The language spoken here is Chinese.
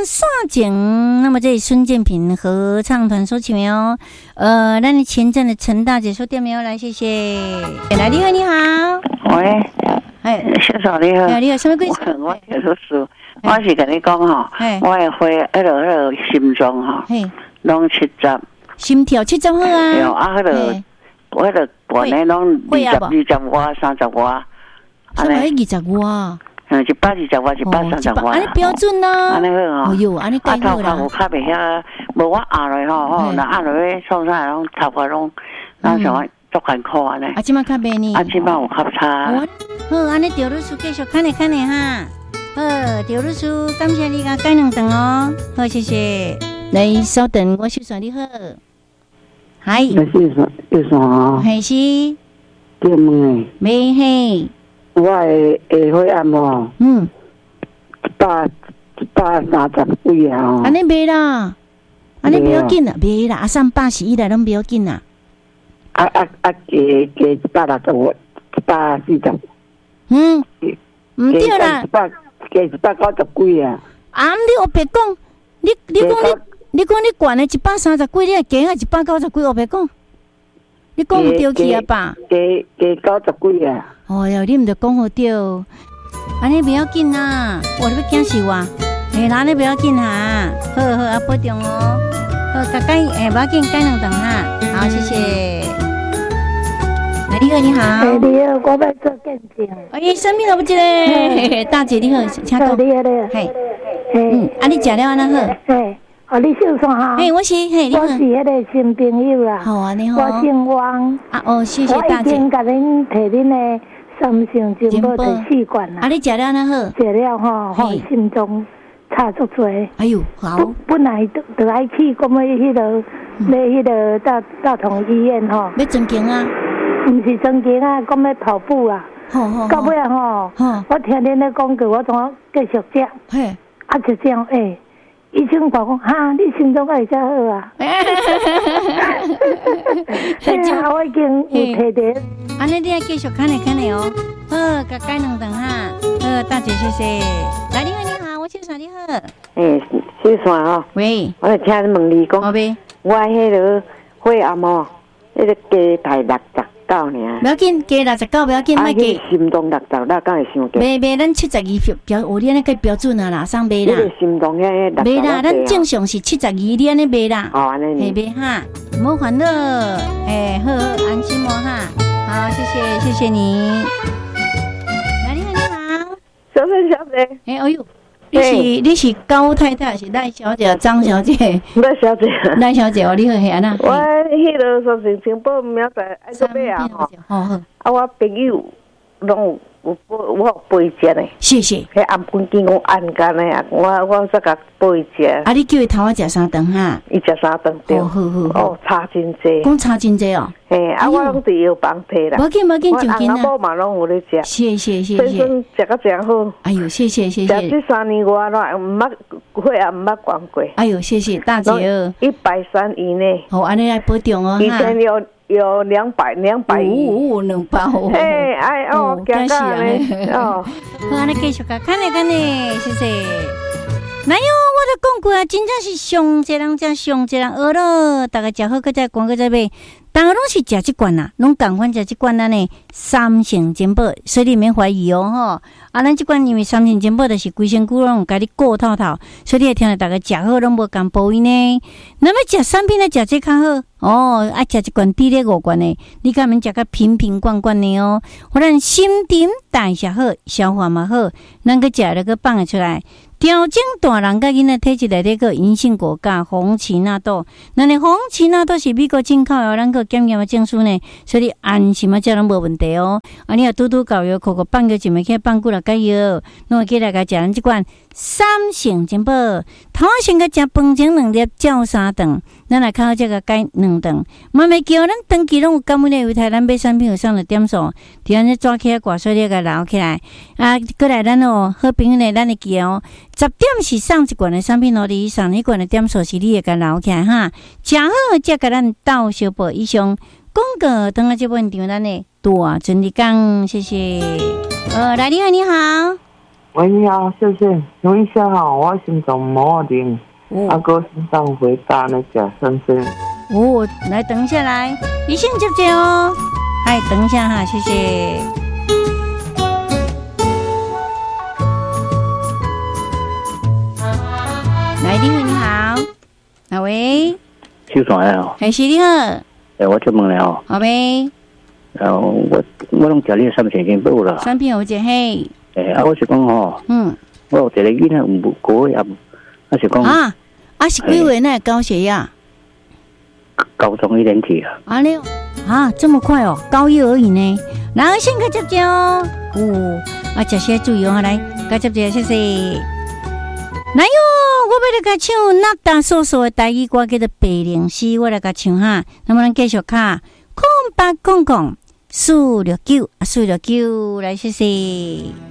煞景，那么这里孙建平合唱团收起没有？咱的前阵的陈大姐说对没有？来，谢谢。来，你好，你好。 喂，小嫂你好。 你好，什么贵？ 我叫做苏，我是跟你讲吼，我的花迄个心脏吼，拢70， 心跳70好啊。 对啊，迄个本来拢20外、30外， 什么20外 ？120外、130外， 安尼标准啊。 安尼好吼。 哦哟，安尼介好啦。 头壳袂遐，无我压落吼，那压落去创啥拢头壳拢，咱想足艰苦安尼。 啊，即马较袂呢？ 即马有较差。 好，安尼赵律师继续看咧哈。好，赵律师，感谢你甲改2顿哦。好，谢谢。来，稍等，我收线你好。嗨。 又算哦。 系是。 对问诶。 没嘿。 我的下血压哦，130几啊哦。 安尼袂啦，安尼不要紧啦，袂啦，啊，380以内拢不要紧啦。 加160、140。 唔对啦。 加190几啊。 啊，你黑白讲，你讲你管的130几，你加190几，黑白讲，你讲有对去啊吧？ 加90几啊。 哦哟，你唔着讲好对，安尼不要紧啦，我要惊死我，安尼不要紧哈，好好啊，保重哦，好，改不要紧，改2顿哈，好，谢谢。来，你好，你好， 你好，我要做见证。 什么都不记得，大姐你好，请讲。 你好， 嘿，你食了安那好？ 嘿，你姓啥哈？ 我是你好。 我是迄个新朋友啦。 好啊，你好。 我姓汪。 谢谢大姐。 我已经甲恁摕恁的3成金宝的试管啦。 你食了安那好？ 食了吼，心脏差足多。 哎呦，好。 本来就爱去，讲要迄个大同医院吼。 要增强啊？ 唔是增强啊，讲要跑步啊。 好。 到尾吼，我听恁咧讲过，我怎继续食？ 嘿。 就这样医生讲哈，你心脏会遮好啊！我已经有摕着。 安尼你要继续看咧哦。好，甲改2顿哈。好，大姐谢谢。来，你好，我姓啥？你好。 小山哦。 喂。 我听你问你讲，我迄个血压哦，迄个加排69尔。 不要紧，加69不要紧，莫加。 心脏60，那敢会伤低？ 袂，咱72标，你安尼计标准啊啦，送袂啦。 你心脏遐60。 袂啦，咱正常是72，你安尼袂啦。 安尼。 袂哈，莫烦恼，好，安心哦哈。好，谢谢你。来，你好。 小姐。 哎呦。你是高太太是赖小姐、张小姐？赖小姐哦，你好，安那？ 我迄个说是情报明仔爱做买啊吼。我朋友拢有陪食呢。 谢谢。 迄按本金我按干呢啊，我再甲陪食。 你叫伊头仔食3顿哈？ 伊食3顿对。好。差真济。 讲差真济哦。 我拢伫药房摕啦。 无紧，就紧啦。我某嘛拢有咧食。 谢。 孙食甲真好。 哎呦，谢。食这 3年外咯，毋捌血压毋捌降过。 哎呦，谢谢大姐。 130以内。 好，安尼来保重哦。 以前有200。 200。 惊死咧！ 好，安尼继续看咧，谢谢。哪有？我都讲过啊，真正是上一人食，上一人饿咯。大家食好，搁再讲，搁再买。大家拢是食这罐啦，拢共款食这罐咱呢3成金宝，所以你免怀疑哦吼。咱这罐因为3成金宝就是规身躯拢有甲你顾透透，所以你会听到大家食好拢无共保温呢。那么食产品来食这较好哦，爱食一罐比咧5罐呢，你敢免食甲瓶罐的哦。互咱心情代谢好，消化嘛好，咱个食了个放出来。调整大人甲囡仔体质内底个银杏果加红奇纳豆，咱的红奇纳豆是美国进口的，咱个检验的证书呢，所以安心啊，这拢无问题哦。你若拄搞药，扣放个一枚去放久了解药，弄起来甲食咱这款3成金宝，头仔先甲食饭前2粒，照3顿，咱来靠这个改2顿。慢慢叫咱长期拢有感冒的犹太，咱买产品有上了点数，伫安尼抓起来挂水咧个捞起来，过来咱好朋友呢，咱会记哦。10点是送一罐的产品，以上一罐的点数是你会甲留起来哈。食好才甲咱斗小报以上广告，等下这本场咱的大顺利讲，谢谢。来，你好。 喂，你好，谢谢。请问一下哈，我心脏毛病，阿哥心脏回答那假声声。 来等一下来，一线接接哦。嗨，等一下哈，谢谢。来，你好，你好，哪位？ 秀爽啊！ 还是你好。 我出门了哦。 好呗。 我拢食你3片已经饱了。 3片有只嘿。 我是讲吼，我有一个囡仔有高压，我是讲是几位那高血压？ 高中1年级啊。 这么快哦，高一而已呢。然后先去接接哦。这些注意哦，来，该接接谢谢。来哟，我要来甲唱那大嫂嫂的台语歌叫做《白灵诗》，我来甲唱哈。那么咱继续卡，0800 469，469，来谢谢。